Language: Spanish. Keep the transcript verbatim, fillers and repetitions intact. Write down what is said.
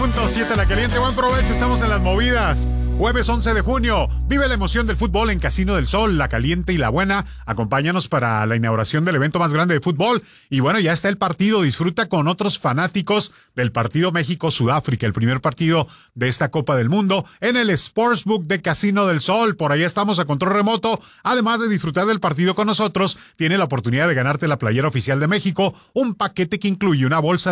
Punto siete La Caliente, buen provecho, estamos en las movidas. Jueves once de junio, vive la emoción del fútbol en Casino del Sol, La Caliente y La Buena. Acompáñanos para la inauguración del evento más grande de fútbol. Y bueno, ya está el partido, disfruta con otros fanáticos del partido México-Sudáfrica, el primer partido de esta Copa del Mundo, en el Sportsbook de Casino del Sol. Por ahí estamos a control remoto. Además de disfrutar del partido con nosotros, tiene la oportunidad de ganarte la playera oficial de México, un paquete que incluye una bolsa